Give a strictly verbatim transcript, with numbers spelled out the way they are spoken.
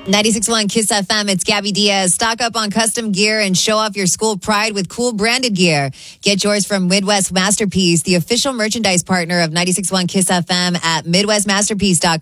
ninety-six point one Kiss F M, it's Gabby Diaz. Stock up on custom gear and show off your school pride with cool branded gear. Get yours from Midwest Masterpiece, the official merchandise partner of ninety-six point one Kiss F M at midwest masterpiece dot com.